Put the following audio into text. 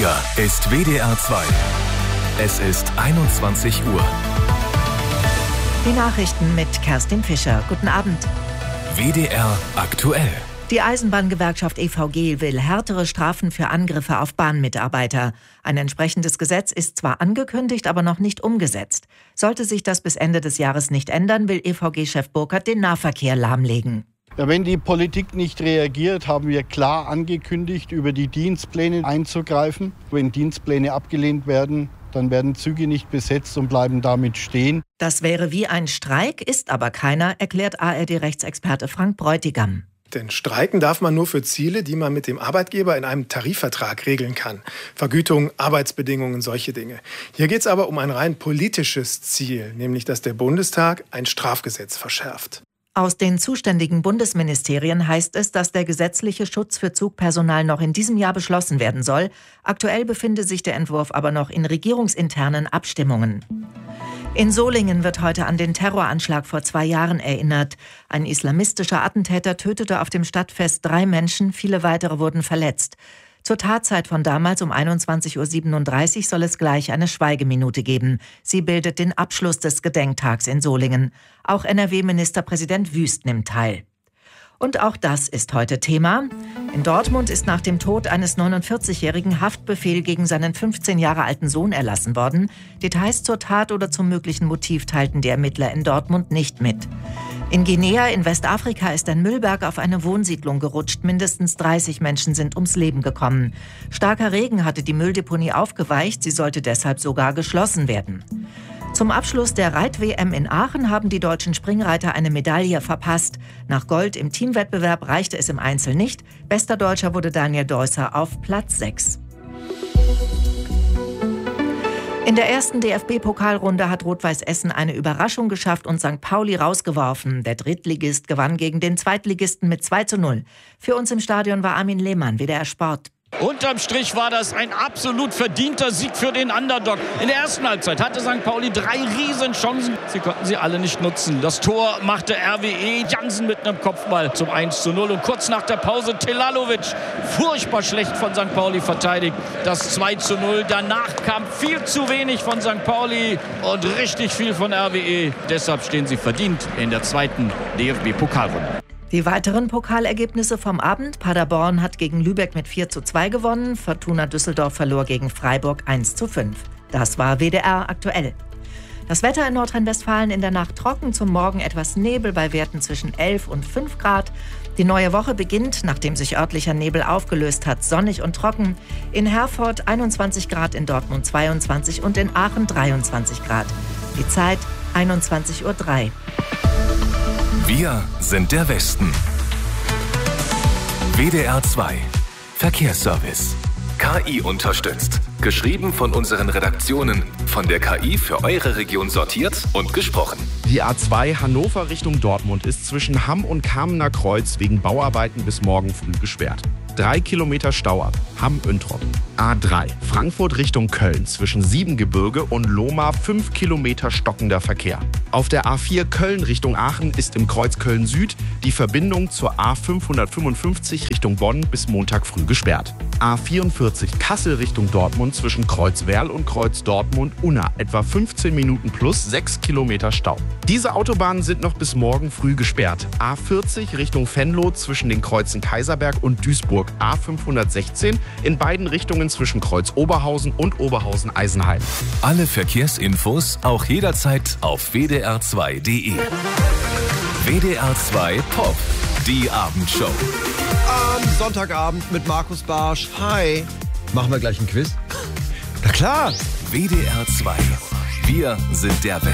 Hier ist WDR 2. Es ist 21 Uhr. Die Nachrichten mit Kerstin Fischer. Guten Abend. WDR aktuell. Die Eisenbahngewerkschaft EVG will härtere Strafen für Angriffe auf Bahnmitarbeiter. Ein entsprechendes Gesetz ist zwar angekündigt, aber noch nicht umgesetzt. Sollte sich das bis Ende des Jahres nicht ändern, will EVG-Chef Burkhardt den Nahverkehr lahmlegen. Ja, wenn die Politik nicht reagiert, haben wir klar angekündigt, über die Dienstpläne einzugreifen. Wenn Dienstpläne abgelehnt werden, dann werden Züge nicht besetzt und bleiben damit stehen. Das wäre wie ein Streik, ist aber keiner, erklärt ARD-Rechtsexperte Frank Bräutigam. Denn streiken darf man nur für Ziele, die man mit dem Arbeitgeber in einem Tarifvertrag regeln kann. Vergütung, Arbeitsbedingungen, solche Dinge. Hier geht es aber um ein rein politisches Ziel, nämlich dass der Bundestag ein Strafgesetz verschärft. Aus den zuständigen Bundesministerien heißt es, dass der gesetzliche Schutz für Zugpersonal noch in diesem Jahr beschlossen werden soll. Aktuell befinde sich der Entwurf aber noch in regierungsinternen Abstimmungen. In Solingen wird heute an den Terroranschlag vor 2 Jahren erinnert. Ein islamistischer Attentäter tötete auf dem Stadtfest 3 Menschen, viele weitere wurden verletzt. Zur Tatzeit von damals um 21:37 Uhr soll es gleich eine Schweigeminute geben. Sie bildet den Abschluss des Gedenktags in Solingen. Auch NRW-Ministerpräsident Wüst nimmt teil. Und auch das ist heute Thema. In Dortmund ist nach dem Tod eines 49-jährigen Haftbefehl gegen seinen 15 Jahre alten Sohn erlassen worden. Details zur Tat oder zum möglichen Motiv teilten die Ermittler in Dortmund nicht mit. In Guinea in Westafrika ist ein Müllberg auf eine Wohnsiedlung gerutscht. Mindestens 30 Menschen sind ums Leben gekommen. Starker Regen hatte die Mülldeponie aufgeweicht. Sie sollte deshalb sogar geschlossen werden. Zum Abschluss der Reit-WM in Aachen haben die deutschen Springreiter eine Medaille verpasst. Nach Gold im Teamwettbewerb reichte es im Einzel nicht. Bester Deutscher wurde Daniel Deusser auf Platz 6. In der ersten DFB-Pokalrunde hat Rot-Weiß Essen eine Überraschung geschafft und St. Pauli rausgeworfen. Der Drittligist gewann gegen den Zweitligisten mit 2:0. Für uns im Stadion war Armin Lehmann, WDR Sport. Unterm Strich war das ein absolut verdienter Sieg für den Underdog. In der ersten Halbzeit hatte St. Pauli 3 Riesenchancen. Sie konnten sie alle nicht nutzen. Das Tor machte RWE Jansen mit einem Kopfball zum 1:0. Und kurz nach der Pause Telalovic, furchtbar schlecht von St. Pauli verteidigt, das 2:0. Danach kam viel zu wenig von St. Pauli und richtig viel von RWE. Deshalb stehen sie verdient in der zweiten DFB-Pokalrunde. Die weiteren Pokalergebnisse vom Abend. Paderborn hat gegen Lübeck mit 4:2 gewonnen. Fortuna Düsseldorf verlor gegen Freiburg 1:5. Das war WDR aktuell. Das Wetter in Nordrhein-Westfalen in der Nacht trocken, zum Morgen etwas Nebel bei Werten zwischen 11 und 5 Grad. Die neue Woche beginnt, nachdem sich örtlicher Nebel aufgelöst hat, sonnig und trocken. In Herford 21 Grad, in Dortmund 22 und in Aachen 23 Grad. Die Zeit 21:03 Uhr. Wir sind der Westen. WDR 2. Verkehrsservice. KI unterstützt. Geschrieben von unseren Redaktionen. Von der KI für eure Region sortiert und gesprochen. Die A2 Hannover Richtung Dortmund ist zwischen Hamm und Kamener Kreuz wegen Bauarbeiten bis morgen früh gesperrt. 3 Kilometer Stau ab, Hamm-Üntrop. A3 Frankfurt Richtung Köln zwischen Siebengebirge und Lohmar 5 Kilometer stockender Verkehr. Auf der A4 Köln Richtung Aachen ist im Kreuz Köln Süd die Verbindung zur A555 Richtung Bonn bis Montag früh gesperrt. A44 Kassel Richtung Dortmund zwischen Kreuz Werl und Kreuz Dortmund-Unna etwa 15 Minuten plus 6 Kilometer Stau. Diese Autobahnen sind noch bis morgen früh gesperrt. A40 Richtung Venlo zwischen den Kreuzen Kaiserberg und Duisburg. A516 in beiden Richtungen zwischen Kreuz Oberhausen und Oberhausen-Eisenheim. Alle Verkehrsinfos auch jederzeit auf wdr2.de. WDR 2 Pop, die Abendshow. Am Sonntagabend mit Markus Barsch. Hi. Machen wir gleich ein Quiz? Na klar. WDR 2. Wir sind der Westen.